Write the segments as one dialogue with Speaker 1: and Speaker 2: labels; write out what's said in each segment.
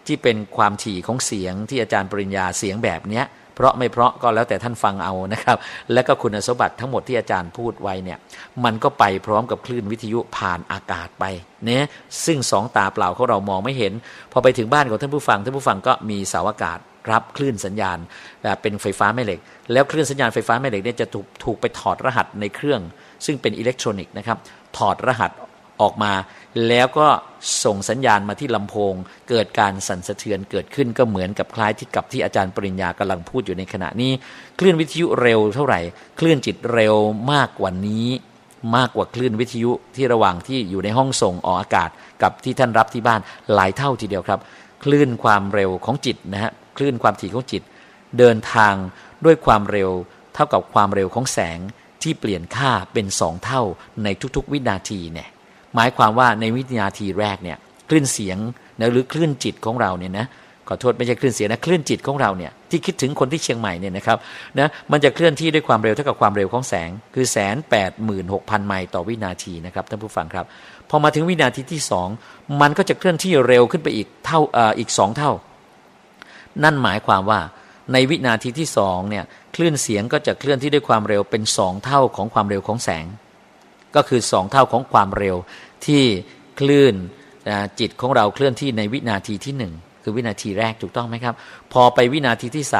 Speaker 1: ที่เป็นความถี่ของเสียงที่อาจารย์ปริญญาเสียงแบบเนี้ยเพราะไม่เพราะก็แล้วแต่ท่านฟังเอานะครับและก็คุณสมบัติทั้งหมดที่อาจารย์พูดไว้เนี่ยมันก็ไปพร้อมกับคลื่นวิทยุผ่านอากาศไปเนี่ยซึ่งสองตาเปล่าของเรามองไม่เห็นพอไปถึงบ้านของท่านผู้ฟังก็มีเสาอากาศรับคลื่นสัญญาณเป็นไฟฟ้าแม่เหล็กแล้วคลื่นสัญญาณไฟฟ้าแม่เหล็กเนี่ยจะถูกไปถอดรหัสในเครื่องซึ่งเป็นอิเล็กทรอนิกส์นะครับถอดรหัสออกมาแล้วก็ส่งสัญญาณมาที่ลำโพงเกิดการสั่นสะเทือนเกิดขึ้นก็เหมือนกับคล้ายที่อาจารย์ปริญญากำลังพูดอยู่ในขณะนี้คลื่นวิทยุเร็วเท่าไหร่คลื่นจิตเร็วมากกว่านี้มากกว่าคลื่นวิทยุที่ระหว่างที่อยู่ในห้องส่งออกอากาศกับที่ท่านรับที่บ้านหลายเท่าทีเดียวครับคลื่นความเร็วของจิตนะฮะคลื่นความถี่ของจิตเดินทางด้วยความเร็วเท่ากับความเร็วของแสงที่เปลี่ยนค่าเป็น2เท่าในทุกๆวินาทีเนี่ยหมายความว่าในวินาทีแรกเนี่ยคลื่นเสียงนะหรือคลื่นจิตของเราเนี่ยนะขอโทษไม่ใช่คลื่นเสียงนะคลื่นจิตของเราเนี่ยที่คิดถึงคนที่เชียงใหม่เนี่ยนะครับนะมันจะเคลื่อนที่ด้วยความเร็วเท่ากับความเร็วของแสงคือ 186,000 ไมล์ต่อวินาทีนะครับท่านผู้ฟังครับพอมาถึงวินาทีที่2มันก็จะเคลื่อนที่เร็วขึ้นไปอีก2 เท่านั่นหมายความว่าในวินาทีที่2เนี่ยคลื่นเสียงก็จะเคลื่อนที่ด้วยความเร็วเป็น2 เท่าของความเร็วของแสงก็คือ2 เท่าของความเร็วที่คลื่นจิตของเราเคลื่อนที่ในวินาทีที่1คือวินาทีแรกถูกต้องไหมครับพอไปวินาทีที่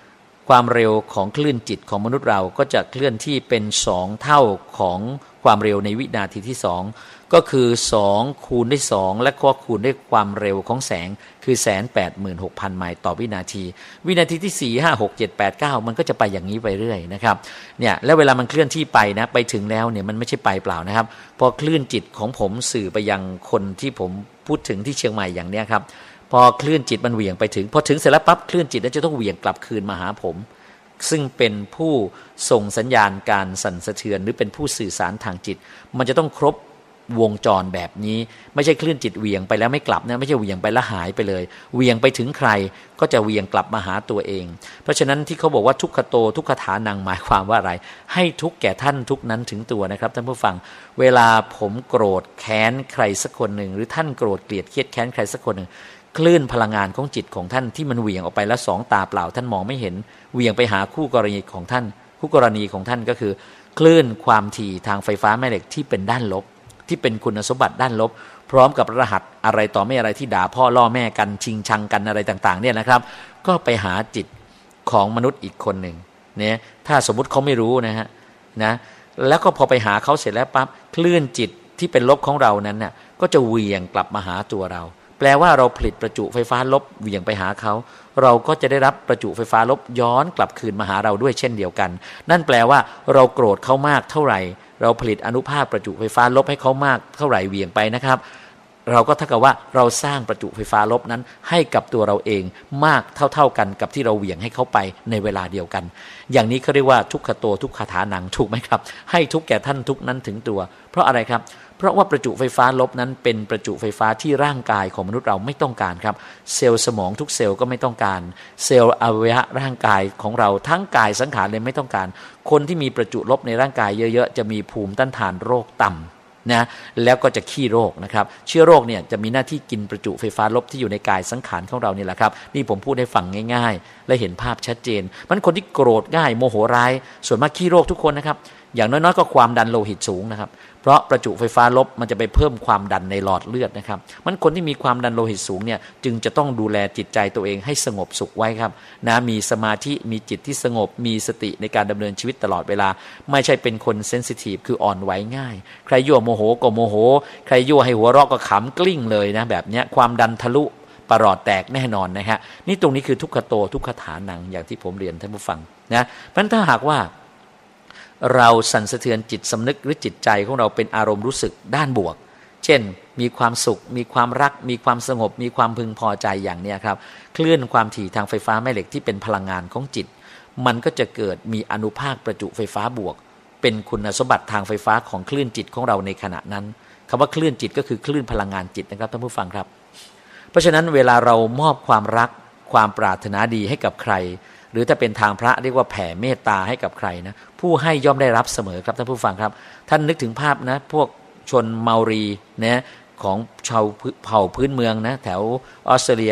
Speaker 1: 3ความเร็วของคลื่นจิตของมนุษย์เราก็จะเคลื่อนที่เป็น2 เท่าของความเร็วในวินาทีที่2ก็คือ2คูณด้วย2และคูณด้วยความเร็วของแสงคือ 186,000 ไมล์ต่อวินาทีวินาทีที่4 5 6 7 8 9มันก็จะไปอย่างนี้ไปเรื่อยนะครับเนี่ยแล้วเวลามันเคลื่อนที่ไปนะไปถึงแล้วเนี่ยมันไม่ใช่ไปเปล่านะครับพอคลื่นจิตของผมสื่อไปยังคนที่ผมพูดถึงที่เชียงใหม่อย่างเนี้ยครับพอคลื่นจิตมันเหวี่ยงไปถึงพอถึงเสร็จแล้วปั๊บคลื่นจิตนั้นจะต้องเหวี่ยงกลับคืนมาหาผมซึ่งเป็นผู้ส่งสัญญาณการสั่นสะเทือนหรือเป็นผู้สื่อสารทางจิตมันจะต้องครบวงจรแบบนี้ไม่ใช่คลื่นจิตเหวี่ยงไปแล้วไม่กลับนะไม่ใช่เหวี่ยงไปแล้วหายไปเลยเหวี่ยงไปถึงใครก็จะเหวี่ยงกลับมาหาตัวเองเพราะฉะนั้นที่เขาบอกว่าทุกขโตทุกขฐานังหมายความว่าอะไรให้ทุกแก่ท่านทุกนั้นถึงตัวนะครับท่านผู้ฟังเวลาผมโกรธแค้นใครสักคนหนึ่งหรือท่านโกรธเกลียดเครียดแค้นใครสักคนหนึ่งคลื่นพลังงานของจิตของท่านที่มันเหวี่ยงออกไปแล้ว2 ตาเปล่าท่านมองไม่เห็นเหวี่ยงไปหาคู่กรณีของท่านคู่กรณีของท่านก็คือคลื่นความถี่ทางไฟฟ้าแม่เหล็กที่เป็นด้านลบที่เป็นคุณสมบัติด้านลบพร้อมกับรหัสอะไรต่อไม่อะไรที่ด่าพ่อล่อแม่กันชิงชังกันอะไรต่างๆเนี่ยนะครับก็ไปหาจิตของมนุษย์อีกคนหนึ่งเนี่ยถ้าสมมุติเขาไม่รู้นะฮะนะแล้วก็พอไปหาเขาเสร็จแล้วปั๊บคลื่นจิตที่เป็นลบของเรานั้นน่ะก็จะเหวี่ยงกลับมาหาตัวเราแปลว่าเราผลิตประจุไฟฟ้าลบเหวี่ยงไปหาเขาเราก็จะได้รับประจุไฟฟ้าลบย้อนกลับคืนมาหาเราด้วยเช่นเดียวกันนั่นแปลว่าเราโกรธเขามากเท่าไหร่เราผลิตอนุภาคประจุไฟฟ้าลบให้เขามากเท่าไหร่เหวี่ยงไปนะครับเราก็เท่ากับว่าเราสร้างประจุไฟฟ้าลบนั้นให้กับตัวเราเองมากเท่ากันกับที่เราเหวี่ยงให้เขาไปในเวลาเดียวกันอย่างนี้เขาเรียกว่าทุกขโตทุกขฐานังถูกไหมครับให้ทุกแก่ท่านทุกนั้นถึงตัวเพราะอะไรครับเพราะว่าประจุไฟฟ้าลบนั้นเป็นประจุไฟฟ้าที่ร่างกายของมนุษย์เราไม่ต้องการครับเซลล์สมองทุกเซลล์ก็ไม่ต้องการเซลล์อวัยวะร่างกายของเราทั้งกายสังขารเลยไม่ต้องการคนที่มีประจุลบในร่างกายเยอะๆจะมีภูมิต้านทานโรคต่ำนะแล้วก็จะขี้โรคนะครับเชื้อโรคเนี่ยจะมีหน้าที่กินประจุไฟฟ้าลบที่อยู่ในกายสังขารของเรานี่แหละครับนี่ผมพูดให้ฟังง่ายๆและเห็นภาพชัดเจนมันคนที่โกรธง่ายโมโหร้ายส่วนมากขี้โรคทุกคนนะครับอย่างน้อยๆก็ความดันโลหิตสูงนะครับเพราะประจุไฟฟ้าลบมันจะไปเพิ่มความดันในหลอดเลือดนะครับมันคนที่มีความดันโลหิตสูงเนี่ยจึงจะต้องดูแลจิตใจตัวเองให้สงบสุขไว้ครับนะมีสมาธิมีจิตที่สงบมีสติในการดำเนินชีวิตตลอดเวลาไม่ใช่เป็นคนเซนซิทีฟคืออ่อนไหวง่ายใครยั่วโมโหก็โมโหใครยั่วให้หัวเราะก็ขำกลิ้งเลยนะแบบเนี้ยความดันทะลุประหลอดแตกแน่นอนนะฮะนี่ตรงนี้คือทุกขโตทุกขฐานังอย่างที่ผมเรียนท่านผู้ฟังนะเพราะฉะนั้นถ้าหากว่าเราสั่นสะเทือนจิตสำนึกหรือจิตใจของเราเป็นอารมณ์รู้สึกด้านบวกเช่นมีความสุขมีความรักมีความสงบมีความพึงพอใจอย่างเนี้ยครับคลื่นความถี่ทางไฟฟ้าแม่เหล็กที่เป็นพลังงานของจิตมันก็จะเกิดมีอนุภาคประจุไฟฟ้าบวกเป็นคุณสมบัติทางไฟฟ้าของคลื่นจิตของเราในขณะนั้นคำว่าคลื่นจิตก็คือคลื่นพลังงานจิตนะครับท่านผู้ฟังครับเพราะฉะนั้นเวลาเรามอบความรักความปรารถนาดีให้กับใครหรือถ้าเป็นทางพระเรียกว่าแผ่เมตตาให้กับใครนะผู้ให้ย่อมได้รับเสมอครับท่านผู้ฟังครับท่านนึกถึงภาพนะพวกชนเมารีนะของชาวเผ่าพื้นเมืองนะแถวออสเตรเลีย